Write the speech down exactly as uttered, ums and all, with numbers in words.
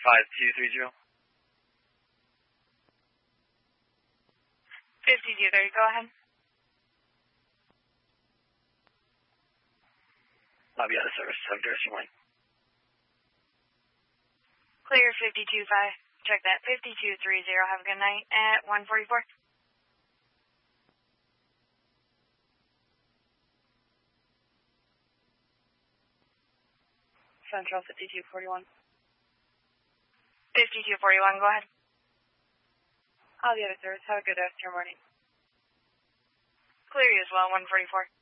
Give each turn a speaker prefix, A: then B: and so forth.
A: five two three zero.
B: fifty-two thirty, go ahead.
A: Lobby out of service, have direction one.
B: Clear fifty-two five. Check that. fifty-two three zero. Have a good night at one forty-four.
C: Central fifty-two forty-one.
B: fifty-two forty-one, go ahead.
C: All the other service, have a good rest of your morning.
B: Clear you as well, one forty-four.